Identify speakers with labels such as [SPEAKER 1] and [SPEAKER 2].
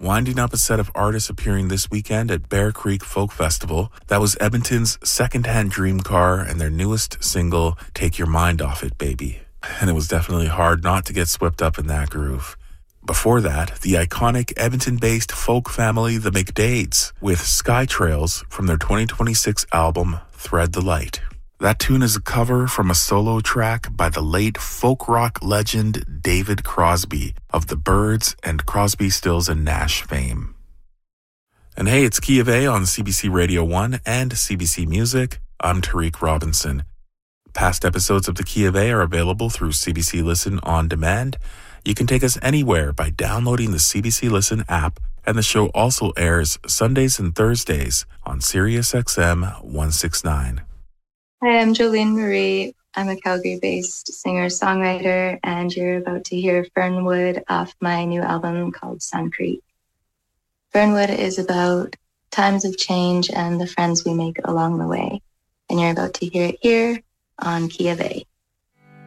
[SPEAKER 1] winding up a set of artists appearing this weekend at Bear Creek Folk Festival. That was Edmonton's Secondhand Dream Car and their newest single, Take Your Mind Off It, Baby. And it was definitely hard not to get swept up in that groove. Before that, the iconic Edmonton-based folk family The McDades with Sky Trails from their 2026 album, Thread the Light. That tune is a cover from a solo track by the late folk rock legend David Crosby of the Byrds and Crosby, Stills and Nash fame. And hey, it's Key of A on CBC Radio 1 and CBC Music. I'm Tariq Robinson. Past episodes of the Key of A are available through CBC Listen On Demand. You can take us anywhere by downloading the CBC Listen app, and the show also airs Sundays and Thursdays on SiriusXM 169.
[SPEAKER 2] Hi, I'm Jolene Marie. I'm a Calgary-based singer-songwriter, and you're about to hear Fernwood off my new album called Suncrete. Fernwood is about times of change and the friends we make along the way, and you're about to hear it here on Key of A.